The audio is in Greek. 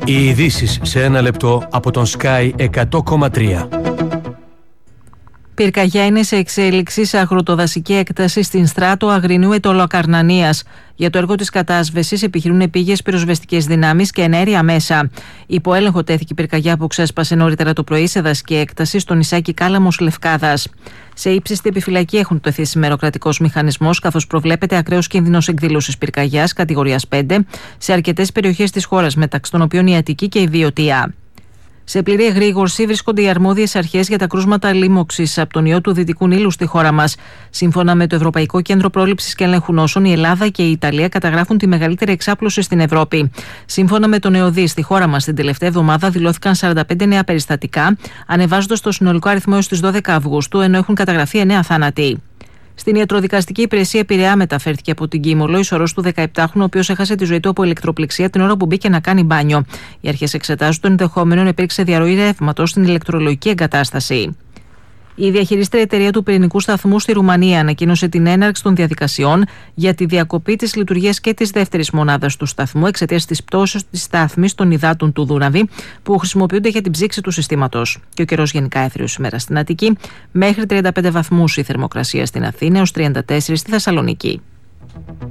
Οι ειδήσεις σε ένα λεπτό από τον Sky 100,3. Πυρκαγιά είναι σε εξέλιξη σε αγροτοδασική έκταση στην Στράτο Αγρινού Αιτωλοκαρνανίας. Για το έργο της κατάσβεσης επιχειρούν επίγειες πυροσβεστικές δυνάμεις και ενέργεια μέσα. Υπό έλεγχο τέθηκε η πυρκαγιά που ξέσπασε νωρίτερα το πρωί σε δασική έκταση στο νησάκι Κάλαμος Λευκάδας. Σε ύψιστη επιφυλακή έχουν τεθεί σήμερα ο κρατικός μηχανισμός, καθώς προβλέπεται ακραίος κίνδυνος εκδήλωσης πυρκαγιάς κατηγορίας 5 σε αρκετές περιοχές της χώρας, μεταξύ των οποίων η Αττική και η Βιωτία. Σε πλήρη εγρήγορση βρίσκονται οι αρμόδιες αρχές για τα κρούσματα λίμωξης από τον ιό του Δυτικού Νείλου στη χώρα μας. Σύμφωνα με το Ευρωπαϊκό Κέντρο Πρόληψης και Ελέγχου Νόσων, η Ελλάδα και η Ιταλία καταγράφουν τη μεγαλύτερη εξάπλωση στην Ευρώπη. Σύμφωνα με τον ΕΟΔΗ, στη χώρα μας την τελευταία εβδομάδα δηλώθηκαν 45 νέα περιστατικά, ανεβάζοντας το συνολικό αριθμό έως τις 12 Αυγούστου, ενώ έχουν καταγραφεί 9 θάνατοι. Στην ιατροδικαστική υπηρεσία Πειραιά μεταφέρθηκε από την Κίμολο η σωρός του 17χρονου, ο οποίος έχασε τη ζωή του από ηλεκτροπληξία την ώρα που μπήκε να κάνει μπάνιο. Οι αρχές εξετάζουν το ενδεχόμενο να υπήρξε διαρροή ρεύματος στην ηλεκτρολογική εγκατάσταση. Η διαχειρίστρια εταιρεία του πυρηνικού σταθμού στη Ρουμανία ανακοίνωσε την έναρξη των διαδικασιών για τη διακοπή της λειτουργίας και της δεύτερης μονάδας του σταθμού εξαιτίας της πτώσεως της στάθμης των υδάτων του Δούναβη που χρησιμοποιούνται για την ψήξη του συστήματος. Και ο καιρός γενικά έθριος σήμερα στην Αττική, μέχρι 35 βαθμούς η θερμοκρασία στην Αθήνα έως 34 στη Θεσσαλονίκη.